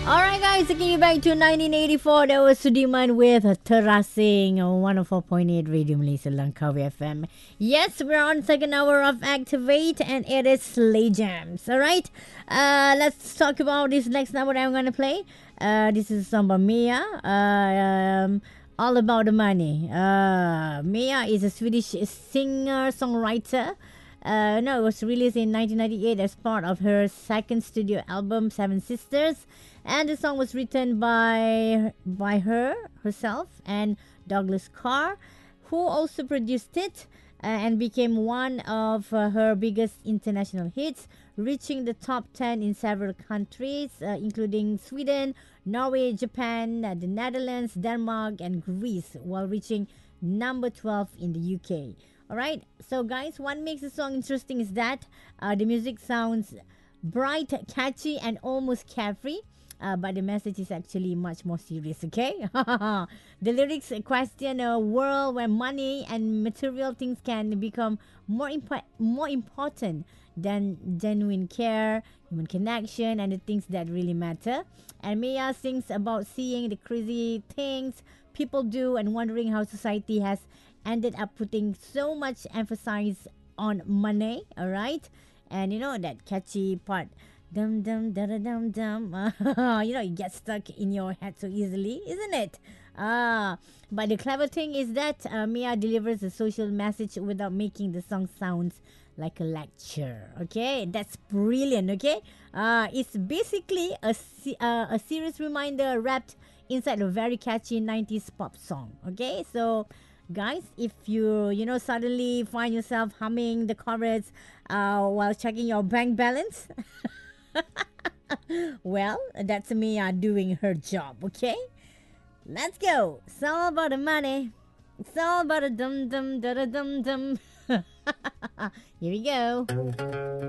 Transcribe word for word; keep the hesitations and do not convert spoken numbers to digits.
Alright guys, taking you back to nineteen eighty-four. That was Sudiman with Terasing on one oh four point eight Radio Malaysia Langkawi F M. Yes, we're on second hour of Activate and it is Slay Jams. Alright, uh, let's talk about this next number that I'm going to play. Uh, this is a song by Mia. Uh, um, all about the money. Uh, Mia is a Swedish singer-songwriter. Uh, no, it was released in nineteen ninety-eight as part of her second studio album, Seven Sisters. And the song was written by by her herself and Douglas Carr, who also produced it uh, and became one of uh, her biggest international hits, reaching the top ten in several countries, uh, including Sweden, Norway, Japan, uh, the Netherlands, Denmark, and Greece, while reaching number twelve in the U K. Alright, so guys, what makes the song interesting is that uh, the music sounds bright, catchy, and almost carefree. Uh, but the message is actually much more serious, okay? The lyrics question a world where money and material things can become more impo- more important than genuine care, human connection, and the things that really matter. And Mia sings about seeing the crazy things people do and wondering how society has ended up putting so much emphasis on money, all right? And you know that catchy part, dum dum da da dum dum. You know, it gets stuck in your head so easily, isn't it? Ah, but the clever thing is that uh, Mia delivers a social message without making the song sounds like a lecture. Okay, that's brilliant. Okay, uh, it's basically a se- uh, a serious reminder wrapped inside a very catchy nineties pop song. Okay, so guys, if you you know suddenly find yourself humming the chorus uh, while checking your bank balance, well, that's Mia doing her job, okay? Let's go. It's all about the money. It's all about a dum dum da da dum dum. Here we go.